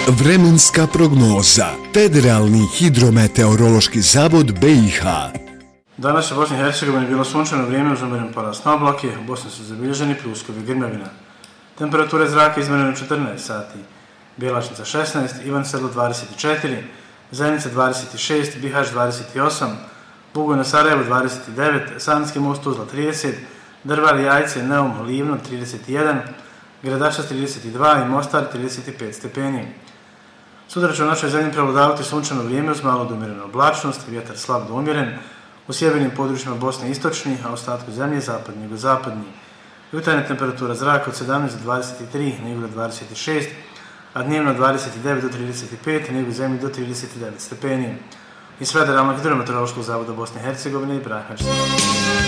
Vremenska prognoza. Federalni hidrometeorološki zavod BiH. Danas je u Bosni i Hercegovini bilo sunčano vrijeme uz umjeren porast na oblake, u Bosni su zabilježeni pljuskovi grmljavina. Temperature zraka izmjerene 14 sati. Bjelašnica 16, Ivan Sedlo 24, Zenica 26, Bihać 28, Bugojno Sarajevo 29, Sanski most Tuzla 30, Drvar, Jajce, Neum, Livno 31, Gradačac 32 i Mostar 35 stepeni. Sutra će u našoj zemlji prevladavati sunčano vrijeme uz malo do umjerenu oblačnost, vjetar slab do umjeren, u sjevernim područjima Bosne istočni, a u ostatku zemlje zapadni i jugozapadni. Jutarnja temperatura zraka od 17 do 23, na jugu do 26, a dnevno 29 do 35, na jugu zemlji do 39 stepeni. Iz Federalnog hidrometeorološkog zavoda Bosne i Hercegovine i Ibrahim Hadžić.